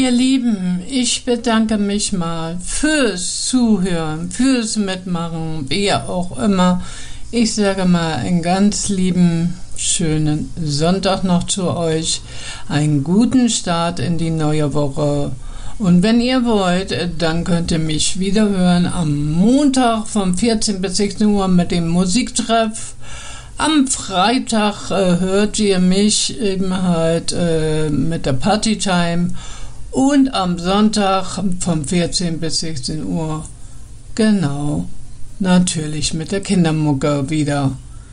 Ihr Lieben, ich bedanke mich mal fürs Zuhören, fürs Mitmachen, wie auch immer. Ich sage mal einen ganz lieben, schönen Sonntag noch zu euch, einen guten Start in die neue Woche. Und wenn ihr wollt, dann könnt ihr mich wieder hören am Montag von 14 bis 16 Uhr mit dem Musiktreff. Am Freitag hört ihr mich eben halt mit der Partytime und am Sonntag von 14 bis 16 Uhr, genau, natürlich mit der Kindermucke wieder.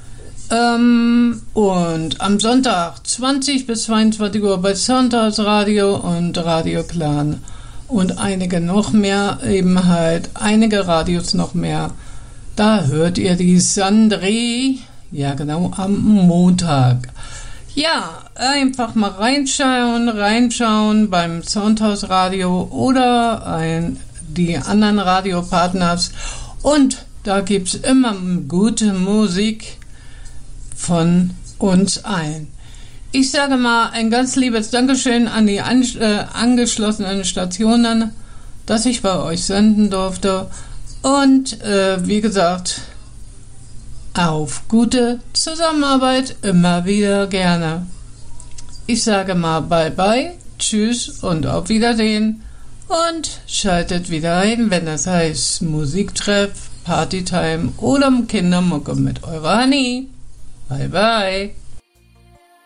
Und am Sonntag 20 bis 22 Uhr bei Sonntagsradio und Radio Clan und einige noch mehr, eben halt einige Radios noch mehr. Da hört ihr die Sandré. Ja, genau, am Montag. Ja, einfach mal reinschauen beim Soundhouse-Radio oder die anderen Radiopartners. Und da gibt's immer gute Musik von uns allen. Ich sage mal ein ganz liebes Dankeschön an die angeschlossenen Stationen, dass ich bei euch senden durfte. Und wie gesagt, auf gute Zusammenarbeit immer wieder gerne. Ich sage mal bye bye, tschüss und auf Wiedersehen und schaltet wieder ein, wenn das heißt Musiktreff, Partytime oder Kindermucke mit eurer Honey. Bye bye.